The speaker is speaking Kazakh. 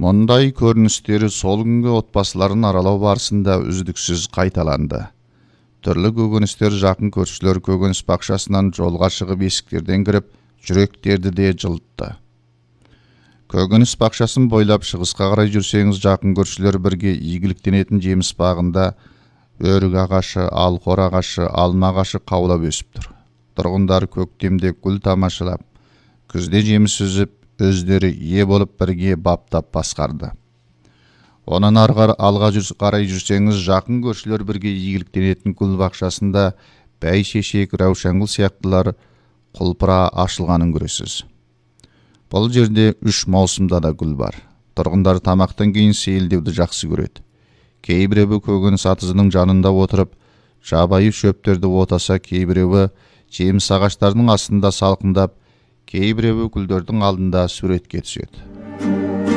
Мұндай көріністері сол күнгі отбасыларын аралау барысында үздіксіз қайталанды. Түрлі көкөністер жақын көршілер көкөніс бақшасынан жолға шығып есіктерден кіріп, жүректерді де жылытты. Көкөніс бақшасын бойлап шығысқа қарай жүрсеңіз, жақын көршілер бірге игіліктенетін жеміс бағында өрік ағашы, алқор ағашы, алма ағашы қаулап өсіп тұр. Тұрғындар көктемде гүл тамашалап, күзде жеміс үзіп, өздері ие болып бірге баптап басқарды. Онан алға қарай жүрсеңіз, жақын көршілер бірге игіліктенетін гүл бақшасында бәйшешек, раушангүл сияқтылар құлпыра ашылғанын көресіз. Бұл жерде 3 маусымда да гүл бар. Тұрғындар тамақтан кейін сейілдеуді жақсы көреді. Кейбіреуі көкөніс атызының жанында отырып, жабайы шөптерді отаса, кейбіреуі жеміс ағаштарының астында салқындап, кейбіреуі гүлдердің алдында суретке түседі.